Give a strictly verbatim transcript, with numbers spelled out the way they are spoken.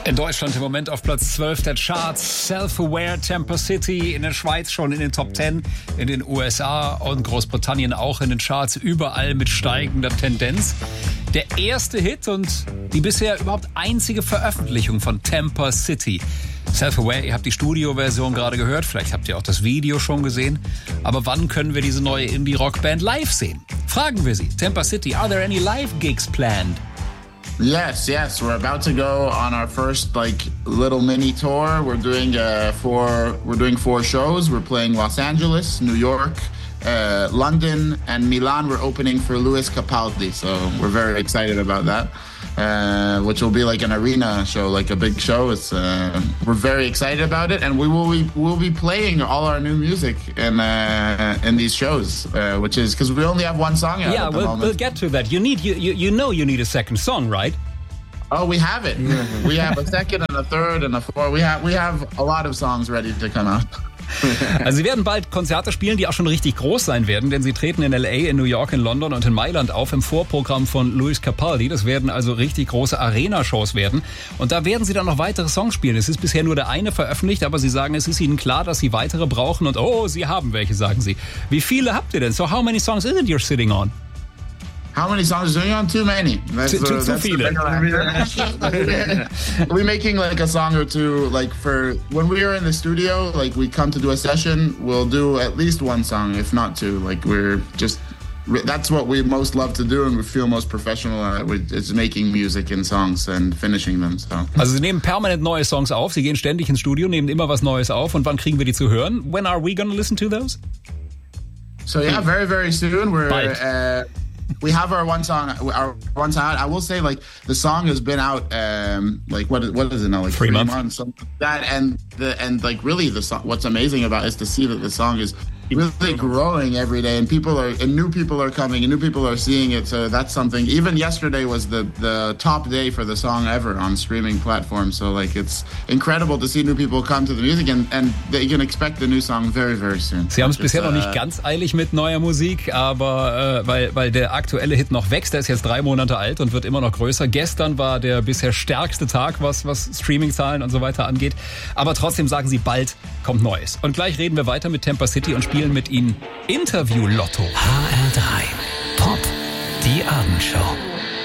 In Deutschland im Moment auf Platz zwölf der Charts. Self-Aware, Temper City, in der Schweiz schon in den Top zehn, in den U S A und Großbritannien auch in den Charts, überall mit steigender Tendenz. Der erste Hit und die bisher überhaupt einzige Veröffentlichung von Temper City. Self-Aware, ihr habt die Studioversion gerade gehört, vielleicht habt ihr auch das Video schon gesehen. Aber wann können wir diese neue Indie-Rock-Band live sehen? Fragen wir sie. Temper City, are there any live gigs planned? Yes, yes. We're about to go on our first like little mini tour. We're doing uh, four. We're doing four shows. We're playing Los Angeles, New York, uh, London, and Milan. We're opening for Lewis Capaldi, so we're very excited about that. Uh, which will be like an arena show, like a big show. It's uh, we're very excited about it, and we will be we'll be playing all our new music in uh, in these shows, uh, which is because we only have one song out Yeah, at the we'll, moment. we'll get to that. You need you, you you know you need a second song, right? Oh, we have it. We have a second and a third and a fourth. We have we have a lot of songs ready to come out. Also sie werden bald Konzerte spielen, die auch schon richtig groß sein werden, denn sie treten in L A, in New York, in London und in Mailand auf im Vorprogramm von Lewis Capaldi. Das werden also richtig große Arena-Shows werden. Und da werden sie dann noch weitere Songs spielen. Es ist bisher nur der eine veröffentlicht, aber sie sagen, es ist ihnen klar, dass sie weitere brauchen. Und oh, sie haben welche, sagen sie. Wie viele habt ihr denn? So how many songs is it you're sitting on? How many songs are you on? Too many. That's, Too, too, uh, too that's viele. We're making like a song or two, like for when we are in the studio, like we come to do a session, we'll do at least one song, if not two. Like we're just, that's what we most love to do and we feel most professional at. It's making music and songs and finishing them. So. Also sie nehmen permanent neue Songs auf, sie gehen ständig ins Studio, nehmen immer was Neues auf. Und wann kriegen wir die zu hören? When are we gonna listen to those? So yeah, very, very soon. We're... Bald. Uh, We have our one song, our one song out. I will say, like the song has been out, um, like what what is it now, like three, three months. months, something like that. And the and like really, the song. What's amazing about it is to see that the song is really growing every day, and people are and new people are coming, and new people are seeing it. So that's something. Even yesterday was the the top day for the song ever on streaming platforms. So like it's incredible to see new people come to the music, and and they can expect the new song very very soon. Sie haben es bisher uh, noch nicht ganz eilig mit neuer Musik, aber äh, weil weil der aktuelle Hit noch wächst, der ist jetzt drei Monate alt und wird immer noch größer. Gestern war der bisher stärkste Tag, was was Streaming-Zahlen und so weiter angeht. Aber trotzdem sagen sie, bald kommt Neues. Und gleich reden wir weiter mit Temper City und spielen mit ihnen Interview Lotto. H R drei Pop, die Abendshow.